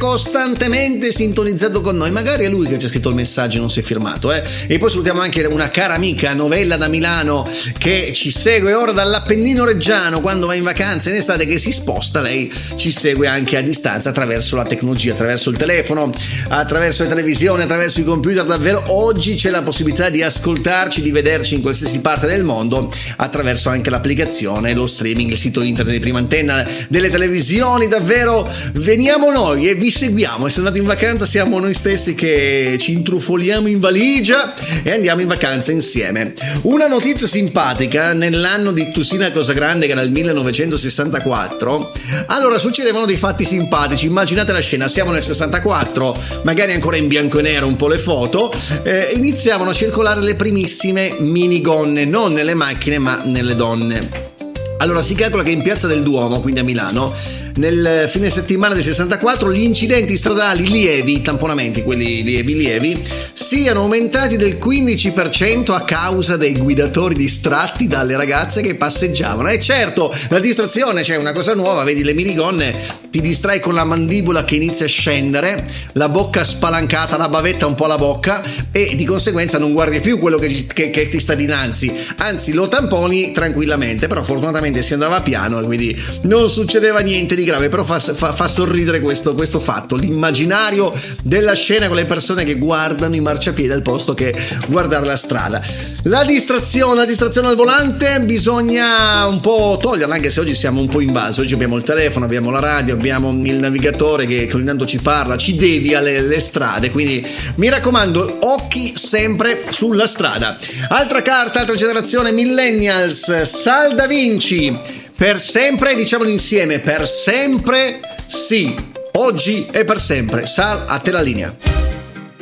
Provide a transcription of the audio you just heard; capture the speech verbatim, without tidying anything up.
costantemente sintonizzato con noi. Magari è lui che ci ha scritto il messaggio e non si è firmato, eh? E poi salutiamo anche una cara amica, Novella da Milano, che ci segue ora dall'Appennino reggiano quando va in vacanza in estate, che si sposta. Lei ci segue anche a distanza attraverso la tecnologia, attraverso il telefono, attraverso le televisioni, attraverso i computer. Davvero oggi c'è la possibilità di ascoltarci, di vederci in qualsiasi parte del mondo attraverso anche l'applicazione, lo streaming, il sito internet di Prima Antenna, delle televisioni. Davvero veniamo noi e vi seguiamo, e se andate in vacanza siamo noi stessi che ci intrufoliamo in valigia e andiamo in vacanza insieme. Una notizia simpatica: nell'anno di Tussina Cosagrande, che era il millenovecentosessantaquattro, allora succedevano dei fatti simpatici. Immaginate la scena, siamo nel sessantaquattro, magari ancora in bianco e nero un po' le foto, eh, iniziavano a circolare le primissime minigonne, non nelle macchine ma nelle donne. Allora si calcola che in Piazza del Duomo, quindi a Milano, nel fine settimana del sessantaquattro gli incidenti stradali lievi, tamponamenti quelli lievi lievi, siano aumentati del quindici per cento a causa dei guidatori distratti dalle ragazze che passeggiavano. E certo, la distrazione, c'è, cioè una cosa nuova, vedi le minigonne, ti distrai con la mandibola che inizia a scendere, la bocca spalancata, la bavetta un po' alla bocca, e di conseguenza non guardi più quello che, che, che ti sta dinanzi, anzi lo tamponi tranquillamente. Però fortunatamente si andava piano e quindi non succedeva niente di grave. Però fa, fa, fa sorridere questo, questo fatto, l'immaginario della scena con le persone che guardano i marciapiedi al posto che guardare la strada. La distrazione, la distrazione al volante bisogna un po' toglierla, anche se oggi siamo un po' invaso. Oggi abbiamo il telefono, abbiamo la radio, abbiamo il navigatore che ogni tanto ci parla, ci devia le, le strade, quindi mi raccomando, occhi sempre sulla strada. Altra carta, altra generazione, millennials, Sal Da Vinci, per sempre, diciamolo insieme, per sempre sì, oggi e per sempre. Sal, a te la linea.